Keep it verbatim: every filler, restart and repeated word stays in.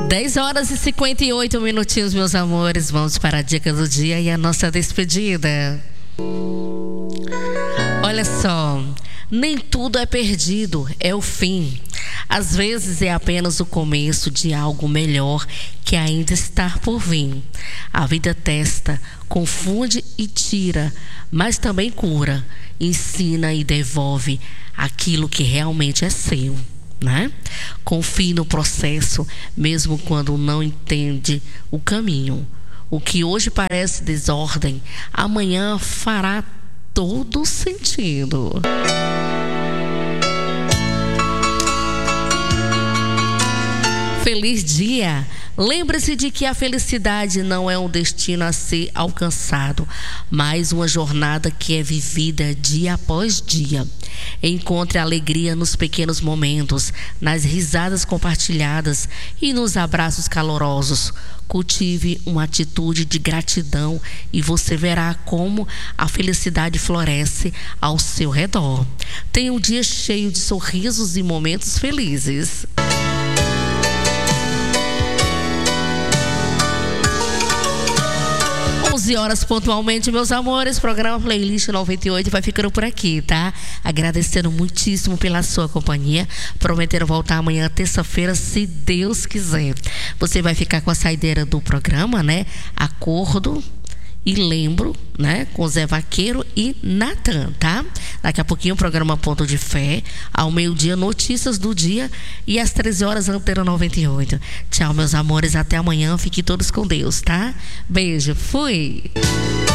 dez horas e cinquenta e oito minutinhos, meus amores. Vamos para a dica do dia e a nossa despedida. Olha só, nem tudo é perdido, é o fim. Às vezes é apenas o começo de algo melhor que ainda está por vir. A vida testa, confunde e tira, mas também cura, ensina e devolve aquilo que realmente é seu, né? Confie no processo, mesmo quando não entende o caminho. O que hoje parece desordem, amanhã fará todo sentido. Feliz dia! Lembre-se de que a felicidade não é um destino a ser alcançado, mas uma jornada que é vivida dia após dia. Encontre alegria nos pequenos momentos, nas risadas compartilhadas e nos abraços calorosos. Cultive uma atitude de gratidão e você verá como a felicidade floresce ao seu redor. Tenha um dia cheio de sorrisos e momentos felizes. onze horas pontualmente, meus amores. Programa Playlist noventa e oito vai ficando por aqui, tá? Agradecendo muitíssimo pela sua companhia. Prometendo voltar amanhã, terça-feira, se Deus quiser. Você vai ficar com a saideira do programa, né? Acordo e Lembro, né? Com Zé Vaqueiro e Natan, tá? Daqui a pouquinho o programa Ponto de Fé. Ao meio-dia, notícias do dia. E às treze horas, Antena noventa e oito. Tchau, meus amores. Até amanhã. Fiquem todos com Deus, tá? Beijo. Fui!